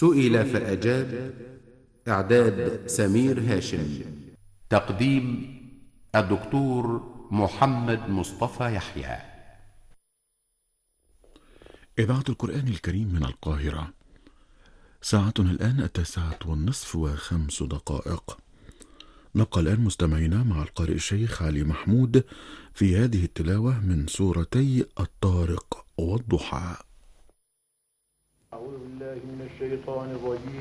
سئل فأجاب. إعداد سمير هاشم. تقديم الدكتور محمد مصطفى يحيى. إذاعة القرآن الكريم من القاهرة. ساعتنا الآن 9:05. نبقى الآن مستمعين مع القارئ الشيخ علي محمود في هذه التلاوة من سورتي الطارق والضحى. أعوذ بالله من الشيطان الرجيم.